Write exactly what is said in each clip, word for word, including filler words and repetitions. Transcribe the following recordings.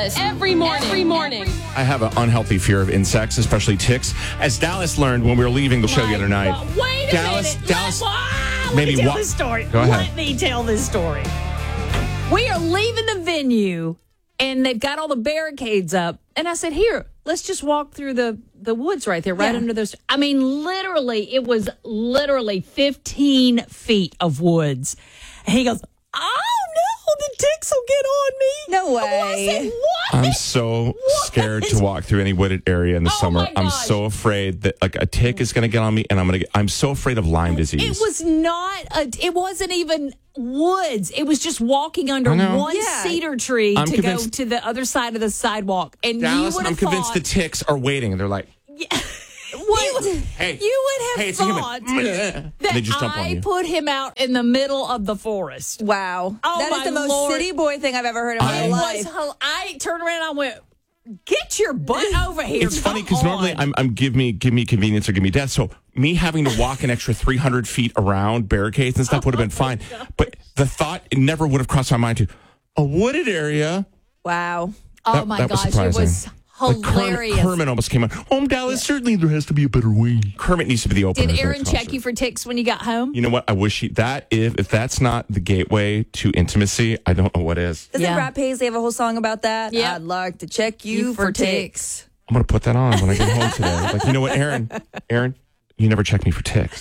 breakfast every morning. Every morning. I have an unhealthy fear of insects, especially ticks. As Dallas learned when we were leaving the show the other night. God. Wait a Dallas, minute. Dallas, Let, ah, maybe let me tell wa- this story. Go ahead. Let me tell this story. We are leaving the venue, and they've got all the barricades up. And I said, here, let's just walk through the, the woods right there, right Yeah. under those. I mean, literally, it was literally fifteen feet of woods. And he goes, oh, no, the ticks will get on me. No I way. said, what? I'm so scared to walk through any wooded area in the Oh, summer. my I'm gosh. so afraid that like a tick is going to get on me, and I'm going to. get I'm so afraid of Lyme disease. It was not, a, it wasn't even woods. It was just walking under I know. one Yeah. cedar tree I'm to convinced- go to the other side of the sidewalk. And Dallas, you would I'm have convinced thought, the ticks are waiting, and they're like, what? "Hey, You would have hey, it's a human." thought And that they just jump on I you. put him out in the middle of the forest. Wow. Oh, that is my the most Lord. city boy thing I've ever heard in my I- It life. was, hel- I turned around and I went, get your butt over here. It's funny because because normally I'm, I'm give me give me convenience or give me death. So me having to walk an extra three hundred feet around barricades and stuff would have been fine. But the thought it never would have crossed my mind to a wooded area. Wow. Oh, That- my that was gosh. It surprising. was Like Kermit, hilarious. Kermit almost came on. Oh, Dallas, certainly there has to be a better way. Kermit needs to be the opener. Did of that Aaron check concert. you for ticks when you got home? You know what? I wish he, that if if that's not the gateway to intimacy, I don't know what is. Doesn't Yeah. Brad Paisley have a whole song about that? Yep. I'd like to check you, You for, for ticks. I'm gonna put that on when I get home today. Like, you know what, Aaron? Aaron, you never check me for ticks.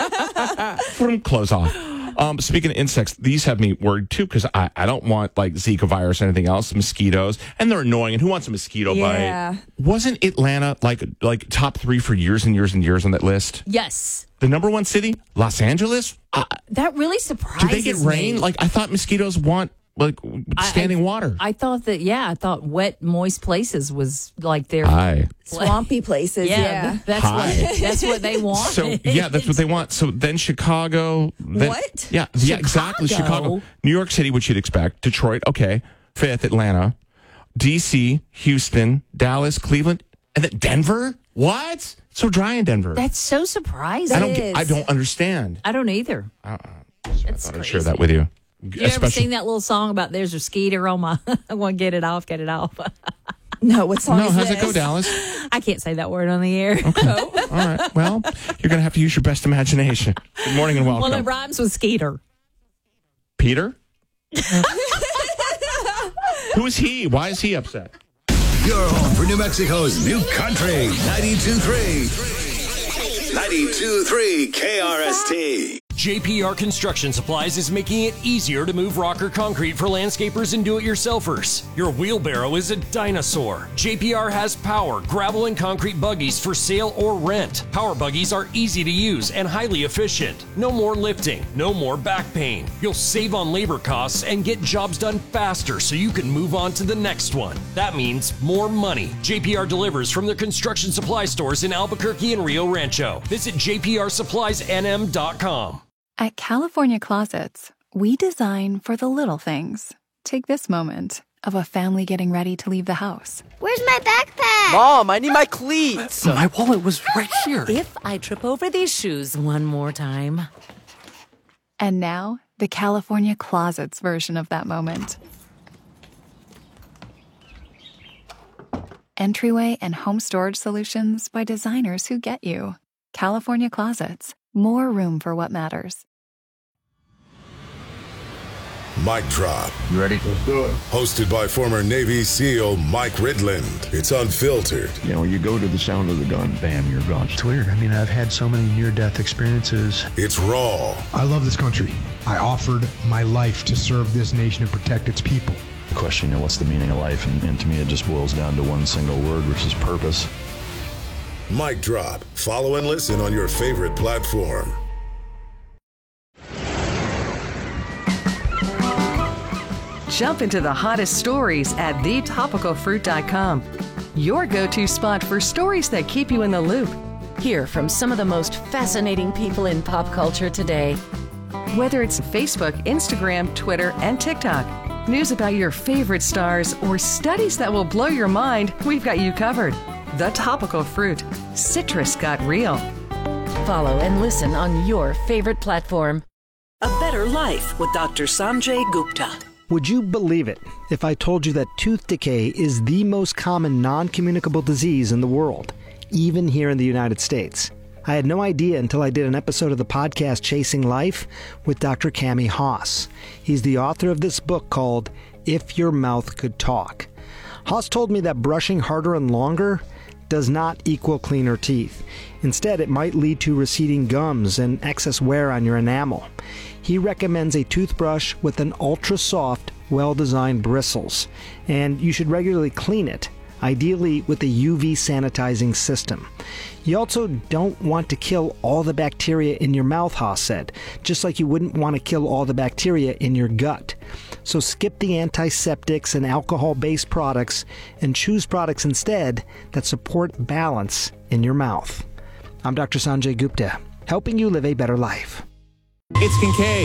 Close off. Um, speaking of insects, these have me worried too because I, I don't want like Zika virus or anything else. Mosquitoes, and they're annoying. And who wants a mosquito Yeah. bite? Wasn't Atlanta like like top three for years and years and years on that list? Yes. The number one city, Los Angeles. Uh, That really do surprises they get rain? me. Like I thought mosquitoes want like standing I, water. I thought that, yeah, I thought wet, moist places was like their. Hi. Swampy places, yeah, yeah. th- that's Hi. what that's what they want. So yeah, that's what they want. So then Chicago. Then, What? Yeah, yeah, exactly. Chicago? Chicago, New York City, which you'd expect. Detroit, okay. Fifth, Atlanta, D C, Houston, Dallas, Cleveland, and then Denver. What? So dry in Denver. That's so surprising. I don't. It Get, I is. don't understand. I don't either. I That's thought I'd crazy. share that with you. You ever seen that little song about there's a skeeter on my, I want to get it off, get it off. No, what song No, is how's this? it go, Dallas? I can't say that word on the air. All right. Well, you're gonna have to use your best imagination. Good morning and welcome, Well, it rhymes with skeeter. Peter. Who is he? Why is he upset? Your home for New Mexico's new country. ninety-two point three. ninety-two point three K R S T. J P R Construction Supplies is making it easier to move rock or concrete for landscapers and do-it-yourselfers. Your wheelbarrow is a dinosaur. J P R has power, gravel, and concrete buggies for sale or rent. Power buggies are easy to use and highly efficient. No more lifting, no more back pain. You'll save on labor costs and get jobs done faster so you can move on to the next one. That means more money. J P R delivers from their construction supply stores in Albuquerque and Rio Rancho. Visit j p r supplies n m dot com. At California Closets, we design for the little things. Take this moment of a family getting ready to leave the house. Where's my backpack? Mom, I need my cleats. My wallet was right here. If I trip over these shoes one more time. And now, the California Closets version of that moment. Entryway and home storage solutions by designers who get you. California Closets. More room for what matters. Mic Drop. You ready? Let's do it. Hosted by former Navy SEAL Mike Ridland. It's unfiltered. You know, you go to the sound of the gun, bam, you're gone. It's weird. I mean, I've had so many near-death experiences. It's raw. I love this country. I offered my life to serve this nation and protect its people. The question, you know, what's the meaning of life? And, and to me, it just boils down to one single word, which is purpose. Mic Drop. Follow and listen on your favorite platform. Jump into the hottest stories at the topical fruit dot com. Your go-to spot for stories that keep you in the loop. Hear from some of the most fascinating people in pop culture today. Whether it's Facebook, Instagram, Twitter, and TikTok, news about your favorite stars, or studies that will blow your mind, we've got you covered. The Topical Fruit. Citrus got real. Follow and listen on your favorite platform. A Better Life with Doctor Sanjay Gupta. Would you believe it if I told you that tooth decay is the most common non-communicable disease in the world, even here in the United States? I had no idea until I did an episode of the podcast Chasing Life with Doctor Cami Haas. He's the author of this book called If Your Mouth Could Talk. Haas told me that brushing harder and longer does not equal cleaner teeth. Instead, it might lead to receding gums and excess wear on your enamel. He recommends a toothbrush with an ultra-soft, well-designed bristles, and you should regularly clean it, ideally with a U V sanitizing system. You also don't want to kill all the bacteria in your mouth, Haas said, just like you wouldn't want to kill all the bacteria in your gut. So skip the antiseptics and alcohol-based products and choose products instead that support balance in your mouth. I'm Doctor Sanjay Gupta, helping you live a better life. It's Kincaid.